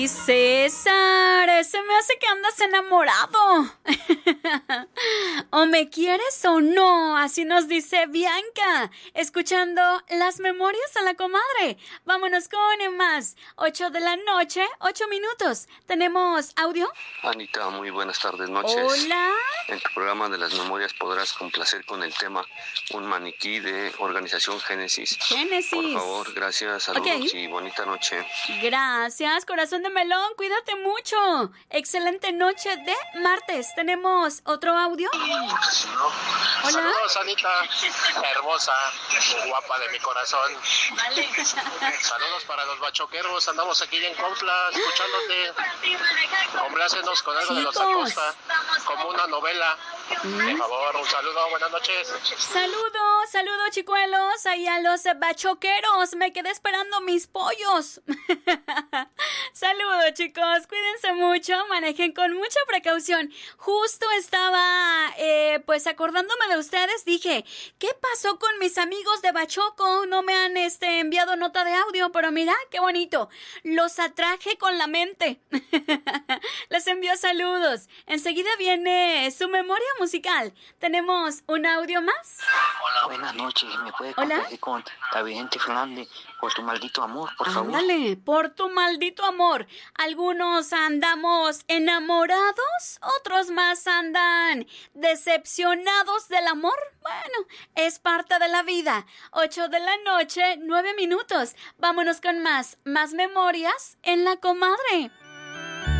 César, se me hace que andas enamorado. O me quieres o no, así nos dice Bianca, escuchando las memorias a la comadre. Vámonos con más. 8 de la noche, 8 minutos. ¿Tenemos audio? Anita, muy buenas tardes, noches. Hola. En tu programa de las memorias podrás complacer con el tema Un maniquí de Organización Génesis. Por favor, gracias, saludos y bonita noche. Gracias, corazón de melón, cuídate mucho. Excelente noche de martes. ¿Tenemos otro audio? Hola. Saludos, Anita, hermosa, guapa de mi corazón. Vale. Saludos para los bachoqueros, andamos aquí en Cuautla escuchándote. Complácenos con algo de los Acosta, como una novela. Por favor, un saludo, buenas noches. Saludos, chicuelos, ahí a los bachoqueros. Me quedé esperando mis pollos. Saludos, chicos, cuídense mucho, manejen con mucha precaución. Justo estaba, pues acordándome de ustedes, dije, ¿qué pasó con mis amigos de Bachoco? No me han enviado nota de audio, pero mira, qué bonito. Los atraje con la mente. Les envío saludos. Enseguida viene su memoria musical. ¿Tenemos un audio más? Hola, buenas noches. ¿Me puede complacer con la Vicente Fernández por tu maldito amor, por favor? Ándale, por tu maldito amor. Algunos andamos enamorados, otros más andan decepcionados del amor. Bueno, es parte de la vida. 8 de la noche, 9 minutos. Vámonos con más memorias en la comadre.